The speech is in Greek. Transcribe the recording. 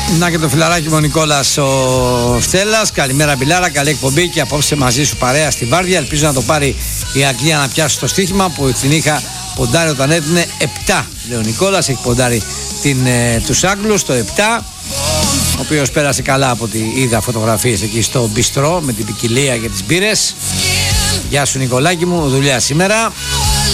Να και το φιλαράκι μου ο Νικόλας ο Στέλλας. Καλημέρα Μπιλάρα, καλή εκπομπή και απόψε μαζί σου παρέα στη Βάρδια. Ελπίζω να το πάρει η Αγγλία να πιάσει το στοίχημα που την είχα ποντάρει όταν έδινε 7. Λέει ο Νικόλας, έχει ποντάρει τους Άγγλους το 7. Ο οποίος πέρασε καλά από ό,τι είδα φωτογραφίες εκεί στο μπιστρό με την ποικιλία και τις μπύρες. Γεια σου Νικολάκη μου, δουλειά σήμερα.